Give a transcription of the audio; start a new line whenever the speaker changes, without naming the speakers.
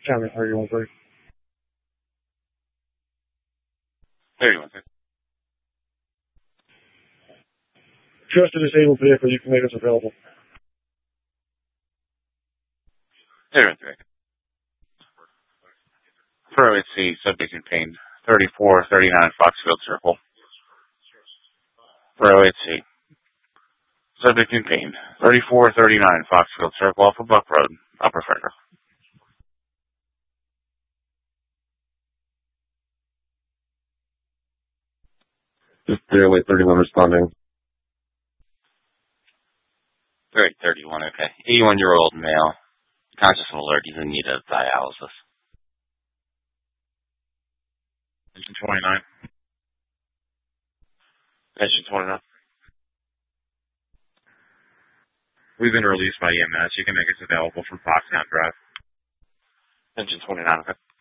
County 31-3.
31.
Just a disabled vehicle, you can make us available.
31. For OHC, subject in pain, 3439 Foxfield Circle. For OHC, subject in pain, 3439 Foxfield Circle off of Buck Road, Upper Frederick.
Just 30831 responding.
31, okay. 81-year-old male, conscious and alert, he's in need of dialysis. Engine 29. Engine 29. We've been released by EMS. You can make us available from Foxhound Drive. Engine 29, okay.